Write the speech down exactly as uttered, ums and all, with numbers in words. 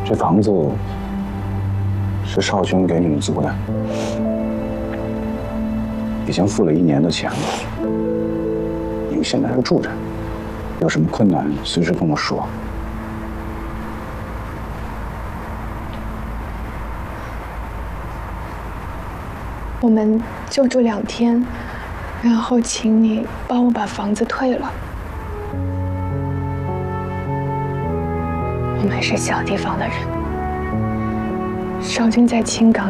这房子是少兄给你们租的，已经付了一年的钱了。你们现在就住着，有什么困难随时跟我说。 我们就住两天，然后请你帮我把房子退了。我们是小地方的人，少君在青港